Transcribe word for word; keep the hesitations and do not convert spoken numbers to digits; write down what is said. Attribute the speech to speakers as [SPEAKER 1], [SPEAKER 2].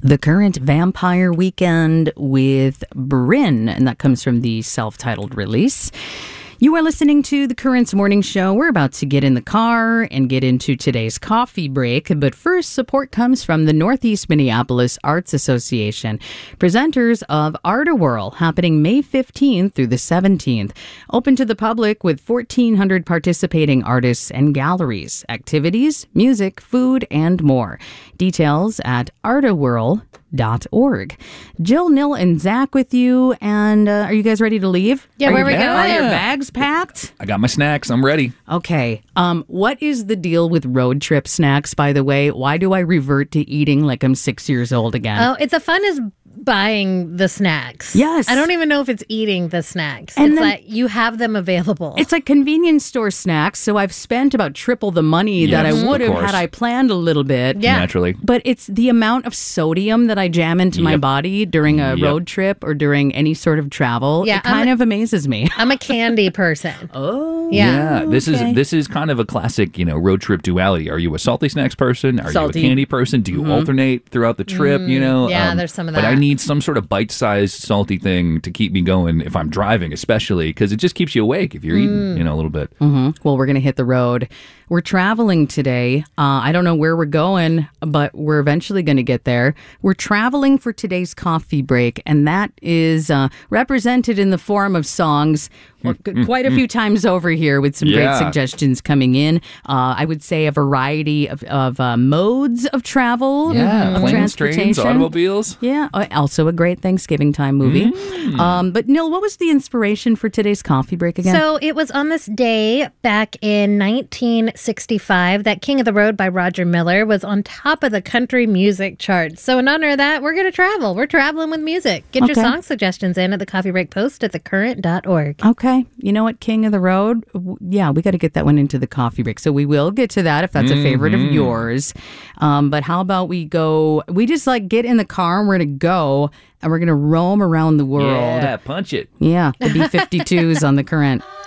[SPEAKER 1] The Current Vampire Weekend with Bryn, and that comes from the self-titled release. You are listening to The Current's Morning Show. We're about to get in the car and get into today's coffee break. But first, support comes from the Northeast Minneapolis Arts Association. Presenters of Art-A-Whirl, happening May fifteenth through the seventeenth. Open to the public with fourteen hundred participating artists and galleries, activities, music, food, and more. Details at art a whirl dot org. Jill, Nil, and Zach with you. And uh, are you guys ready to leave?
[SPEAKER 2] Yeah,
[SPEAKER 1] are
[SPEAKER 2] where
[SPEAKER 1] you,
[SPEAKER 2] we going?
[SPEAKER 1] Are your bags packed?
[SPEAKER 3] I got my snacks. I'm ready.
[SPEAKER 1] Okay. Um, what is the deal with road trip snacks, by the way? Why do I revert to eating like I'm six years old again?
[SPEAKER 2] Oh, it's a fun as buying the snacks.
[SPEAKER 1] Yes.
[SPEAKER 2] I don't even know if it's eating the snacks.
[SPEAKER 1] And
[SPEAKER 2] it's
[SPEAKER 1] then-
[SPEAKER 2] like you have them available.
[SPEAKER 1] It's like convenience store snacks, so I've spent about triple the money that I
[SPEAKER 3] Yes,
[SPEAKER 1] would
[SPEAKER 3] of
[SPEAKER 1] have
[SPEAKER 3] course.
[SPEAKER 1] had I planned a little bit.
[SPEAKER 2] Yeah.
[SPEAKER 3] Naturally.
[SPEAKER 1] But it's the amount of sodium that I jam into my
[SPEAKER 3] Yep.
[SPEAKER 1] body during a
[SPEAKER 3] Yep.
[SPEAKER 1] road trip or during any sort of travel.
[SPEAKER 2] Yeah,
[SPEAKER 1] it kind
[SPEAKER 2] I'm-
[SPEAKER 1] of amazes me.
[SPEAKER 2] I'm a candy person.
[SPEAKER 1] Oh,
[SPEAKER 2] Yeah.
[SPEAKER 3] this
[SPEAKER 1] okay.
[SPEAKER 3] is this is kind of a classic, you know, road trip duality. Are you a salty snacks person? Are
[SPEAKER 1] Salty.
[SPEAKER 3] you a candy person? Do you alternate throughout the trip? you know,
[SPEAKER 2] yeah, there's some of
[SPEAKER 3] But I
[SPEAKER 2] that.
[SPEAKER 3] need some sort of bite-sized salty thing to keep me going if I'm driving, especially because it just keeps you awake if you're eating, you know, a little bit.
[SPEAKER 1] Mhm. Well, we're going to hit the road. We're traveling today. Uh, I don't know where we're going, but we're eventually going to get there. We're traveling for today's coffee break, and that is uh, represented in the form of songs well, g- quite a few times over here with some
[SPEAKER 3] Yeah.
[SPEAKER 1] great suggestions coming in. Uh, I would say a variety of, of uh, modes of travel,
[SPEAKER 3] Yeah,
[SPEAKER 1] of
[SPEAKER 3] planes, trains,
[SPEAKER 1] transportation.
[SPEAKER 3] automobiles.
[SPEAKER 1] Yeah, uh, also a great Thanksgiving time movie. Um, but Neil, what was the inspiration for today's coffee break again?
[SPEAKER 2] So it was on this day back in nineteen sixty-five that King of the Road by Roger Miller was on top of the country music charts. So in honor of that, we're going to travel. We're traveling with music. Get your
[SPEAKER 1] Okay.
[SPEAKER 2] song suggestions in at the Coffee Break Post at the current dot org.
[SPEAKER 1] Okay. You know what? King of the Road? W- Yeah, we got to get that one into the coffee break. So we will get to that if that's a favorite of yours. Um, but how about we go, we just like get in the car and we're going to go and we're going to roam around the world.
[SPEAKER 3] Yeah, punch it.
[SPEAKER 1] Yeah, the B fifty-twos on the current.